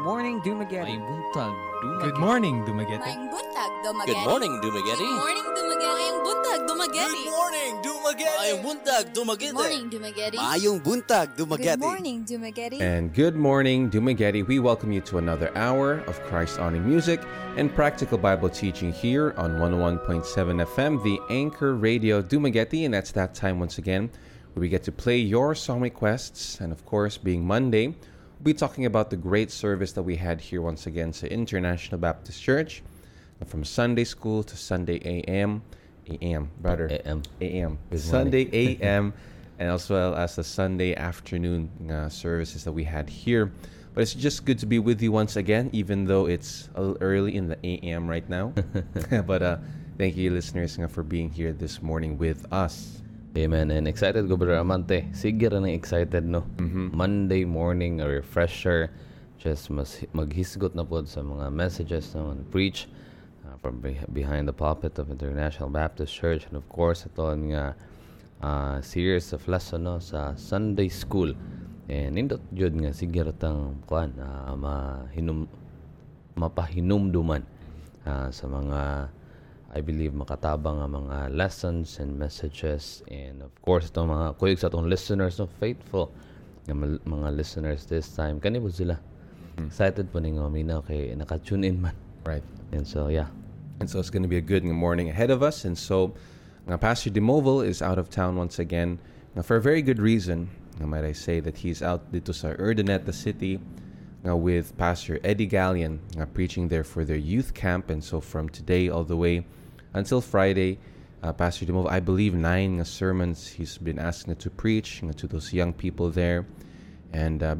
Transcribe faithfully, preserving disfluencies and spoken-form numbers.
morning, Dumagetti. May buntag, Dumagetti. Good morning, Dumagetti. Maing buntag, Dumagetti. Good morning, Dumagetti. Good morning, Dumagetti. Maing buntag, Dumagetti. Good morning, Dumagetti. Maayong buntag, Dumagetti. Good morning, Dumagetti. Maayong buntag, Dumagetti. Good morning, Dumagetti. And good morning, Dumagetti. We welcome you to another hour of Christ-honoring music and practical Bible teaching here on one oh one point seven F M, the Anchor Radio Dumagetti. And that's that time once again where we get to play your song requests. And of course, being Monday, we'll be talking about the great service that we had here once again to International Baptist Church, from Sunday school to Sunday A M, A M, brother, A M, A M, Sunday A M, and as well as the Sunday afternoon uh, services that we had here. But it's just good to be with you once again, even though it's a little early in the A M right now. But uh, thank you, listeners, uh, for being here this morning with us. Amen. And excited ko, Brother Amante. Sige rin ang excited, no? Mm-hmm. Monday morning, a refresher. Just mas maghisgot na po sa mga messages na mga preach uh, from be- behind the pulpit of International Baptist Church. And of course, ito ang uh, uh, series of lesson, no, sa Sunday School. And indot jud nga sige ratang kuan uh, mahinum mapahinumduman uh, sa mga, I believe, makatabang ang mga lessons and messages. And of course, itong mga kuyog sa itong listeners, no, faithful ng mga listeners this time. Kanino sila? Mm-hmm. Excited po ning minaw kay naka-tune in man. Right. And so, yeah. And so it's going to be a good morning ahead of us. And so uh, Pastor DeMoval is out of town once again uh, for a very good reason. Uh, might I say that he's out dito sa Urdanet, the city, uh, with Pastor Eddie Gallion uh, preaching there for their youth camp. And so from today all the way until Friday, uh, Pastor DeMoval, I believe nine uh, sermons he's been asking to preach uh, to those young people there. And uh,